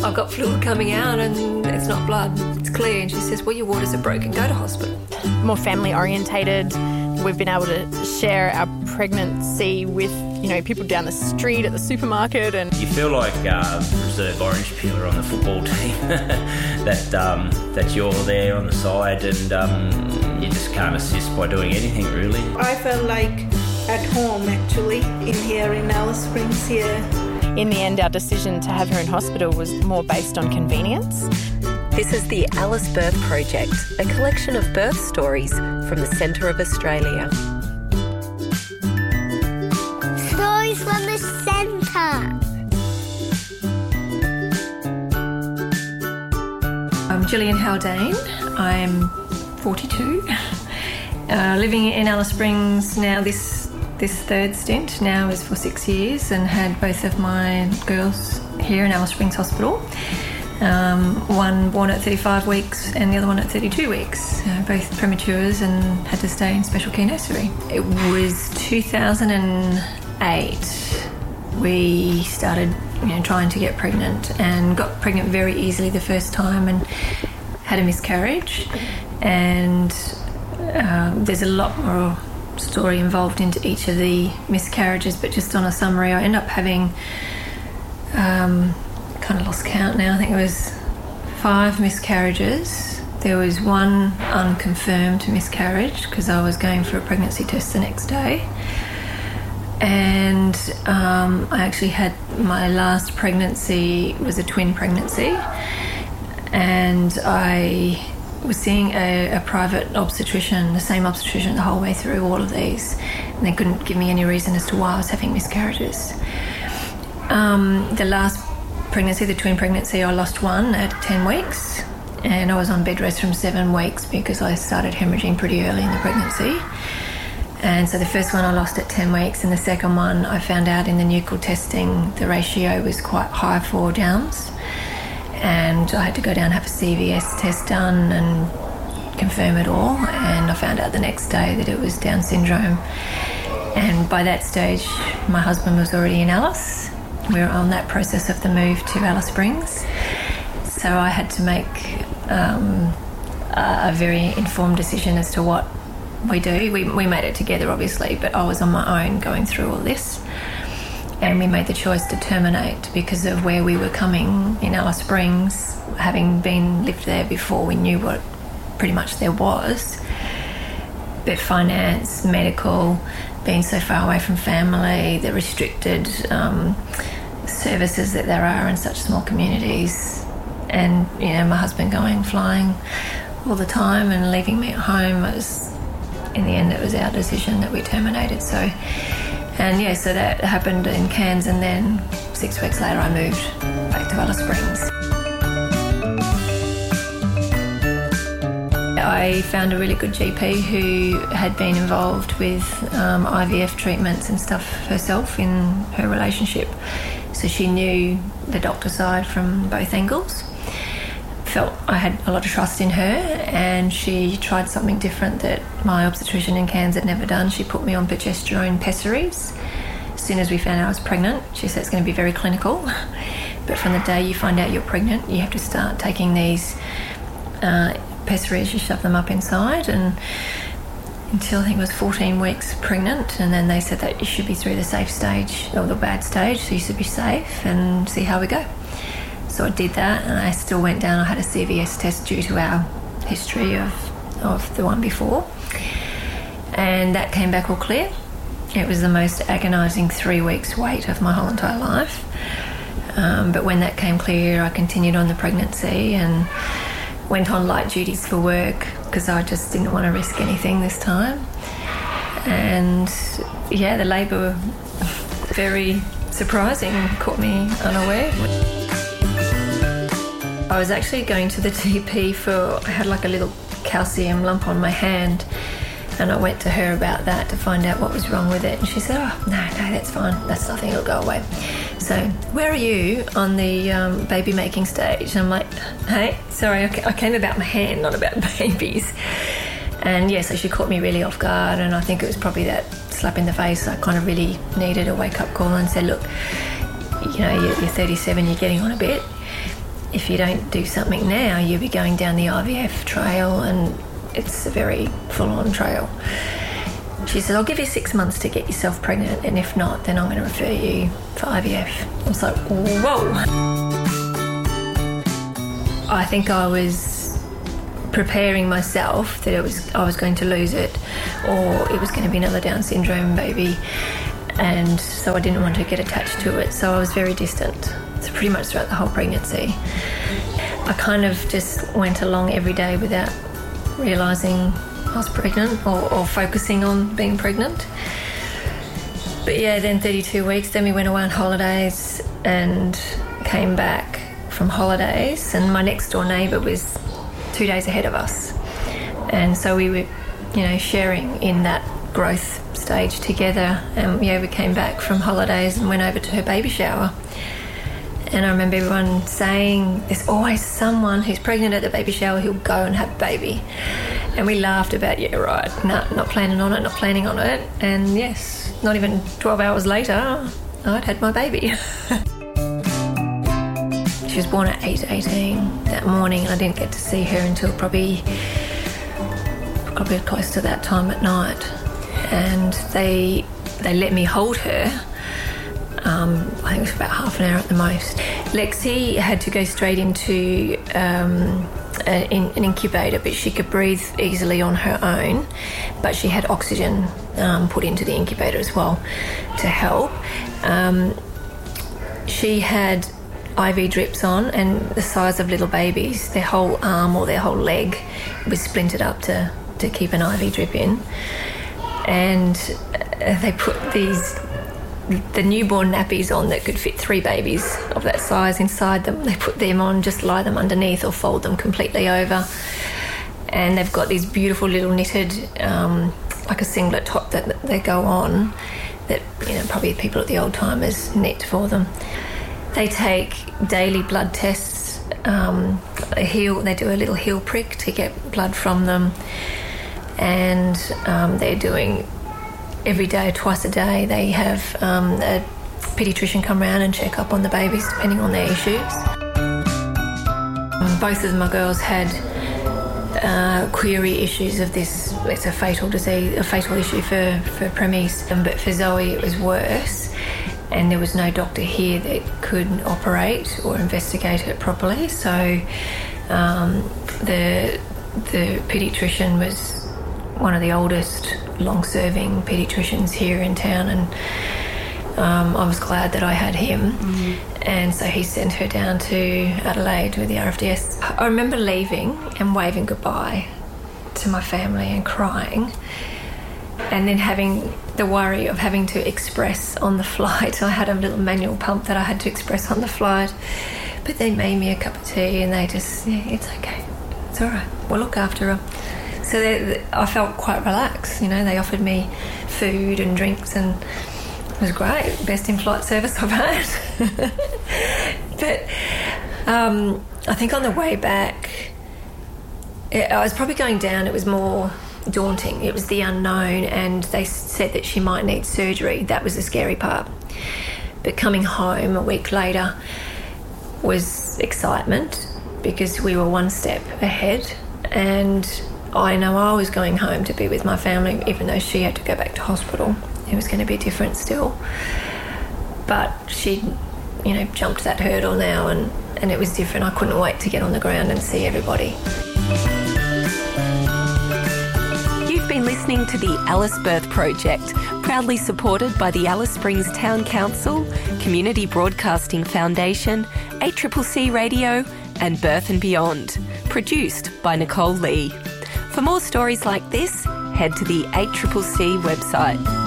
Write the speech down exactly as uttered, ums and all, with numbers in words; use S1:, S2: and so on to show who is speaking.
S1: I've got fluid coming out and it's not blood, it's clear. And she says, well, your waters are broken, go to hospital.
S2: More family orientated. We've been able to share our pregnancy with, you know, people down the street at the supermarket. And
S3: you feel like uh, reserve orange peeler on the football team, that um, that you're there on the side and um, you just can't assist by doing anything really.
S4: I felt like at home actually in here in Alice Springs here.
S2: In the end, our decision to have her in hospital was more based on convenience.
S5: This is the Alice Birth Project, a collection of birth stories from the centre of Australia.
S6: Stories from the centre.
S1: I'm Gillian Haldane. I'm forty-two, uh, living in Alice Springs now. This this third stint now is for six years and had both of my girls here in Alice Springs Hospital. Um, one born at thirty-five weeks and the other one at thirty-two weeks, uh, both prematures, and had to stay in special care nursery. It was two thousand eight. We started, you know, trying to get pregnant and got pregnant very easily the first time and had a miscarriage. And um, there's a lot more story involved into each of the miscarriages, but just on a summary, I ended up having um, kind of lost count now, I think it was five miscarriages. There was one unconfirmed miscarriage because I was going for a pregnancy test the next day. And um, I actually had my last pregnancy was a twin pregnancy, and I was seeing a, a private obstetrician, the same obstetrician the whole way through all of these, and they couldn't give me any reason as to why I was having miscarriages. Um, the last pregnancy, the twin pregnancy, I lost one at ten weeks, and I was on bed rest from seven weeks because I started hemorrhaging pretty early in the pregnancy. And so the first one I lost at ten weeks, and the second one I found out in the nuchal testing the ratio was quite high for Downs, and I had to go down and have a C V S test done and confirm it all, and I found out the next day that it was Down syndrome. And by that stage my husband was already in Alice. We were on that process of the move to Alice Springs, so I had to make um, a very informed decision as to what we do. We, we made it together obviously, but I was on my own going through all this, and we made the choice to terminate because of where we were coming in Alice Springs. Having been lived there before, we knew what pretty much there was, but finance, medical, being so far away from family, the restricted um, services that there are in such small communities, and you know, my husband going flying all the time and leaving me at home, was, in the end it was our decision that we terminated. So, and yeah, so that happened in Cairns, and then six weeks later I moved back to Alice Springs. I found a really good G P who had been involved with um, I V F treatments and stuff herself in her relationship, so she knew the doctor side from both angles. Felt I had a lot of trust in her, and she tried something different that my obstetrician in Cairns had never done. She put me on progesterone pessaries. As soon as we found out I was pregnant, she said it's going to be very clinical, but from the day you find out you're pregnant, you have to start taking these uh, pessaries. You shove them up inside, and until I think it was fourteen weeks pregnant, and then they said that you should be through the safe stage or the bad stage, so you should be safe and see how we go. So I did that, and I still went down. I had a C V S test due to our history of, of the one before, and that came back all clear. It was the most agonising three weeks wait of my whole entire life, um, but when that came clear, I continued on the pregnancy and went on light duties for work because I just didn't want to risk anything this time. And yeah, the labour, very surprising, caught me unaware. I was actually going to the G P for, I had like a little calcium lump on my hand, and I went to her about that to find out what was wrong with it, and she said, oh, no, no, that's fine, that's nothing, it'll go away. So, where are you on the um, baby making stage? And I'm like, hey, sorry, I came about my hand, not about babies. And yeah, so she caught me really off guard, and I think it was probably that slap in the face. I kind of really needed a wake-up call and said, look, you know, you're, you're thirty-seven, you're getting on a bit. if you don't do something now, you'll be going down the I V F trail, and it's a very full-on trail. She said, I'll give you six months to get yourself pregnant, and if not, then I'm going to refer you for I V F. I was like, whoa. I think I was preparing myself that it was I was going to lose it, or it was going to be another Down syndrome baby, and so I didn't want to get attached to it, so I was very distant. So pretty much throughout the whole pregnancy. I kind of just went along every day without realising I was pregnant, or, or focusing on being pregnant. But yeah, then thirty-two weeks, then we went away on holidays and came back from holidays, and my next door neighbour was two days ahead of us. And so we were, you know, sharing in that growth stage together. And yeah, we came back from holidays and went over to her baby shower. And I remember everyone saying, there's always someone who's pregnant at the baby shower who'll go and have a baby. And we laughed about, yeah, right, no, not planning on it, not planning on it. And yes, not even twelve hours later, I'd had my baby. She was born at eight eighteen that morning, and I didn't get to see her until probably, probably close to that time at night. And they, they let me hold her. Um, I think it was about half an hour at the most. Lexi had to go straight into um, a, in, an incubator, but she could breathe easily on her own. But she had oxygen um, put into the incubator as well to help. Um, she had I V drips on, and the size of little babies, their whole arm or their whole leg was splintered up to, to keep an I V drip in. And they put these... the newborn nappies on that could fit three babies of that size inside them. They put them on, just lie them underneath or fold them completely over. And they've got these beautiful little knitted, um, like a singlet top that they go on that, you know, probably people at the old timers knit for them. They take daily blood tests, um, a heel, they do a little heel prick to get blood from them. And um, they're doing... every day, twice a day, they have um, a paediatrician come around and check up on the babies depending on their issues. Both of my girls had uh, query issues of this. It's a fatal disease, a fatal issue for, for preemies. Um, but for Zoe, it was worse, and there was no doctor here that could operate or investigate it properly. So um, the the paediatrician was one of the oldest long-serving paediatricians here in town, and um, I was glad that I had him. Mm-hmm. And so he sent her down to Adelaide with the R F D S. I remember leaving and waving goodbye to my family and crying, and then having the worry of having to express on the flight. I had a little manual pump that I had to express on the flight, but they made me a cup of tea and they just, yeah, it's okay, it's all right, we'll look after her. So they, I felt quite relaxed, you know. They offered me food and drinks, and it was great. Best in-flight service I've had. But um, I think on the way back, it, I was probably going down. It was more daunting. It was the unknown, and they said that she might need surgery. That was the scary part. But coming home a week later was excitement, because we were one step ahead, and I know I was going home to be with my family, even though she had to go back to hospital. It was going to be different still. But she, you know, jumped that hurdle now, and, and it was different. I couldn't wait to get on the ground and see everybody.
S5: You've been listening to the Alice Birth Project, proudly supported by the Alice Springs Town Council, Community Broadcasting Foundation, A C C C Radio, and Birth and Beyond. Produced by Nicole Lee. For more stories like this, head to the A C C C website.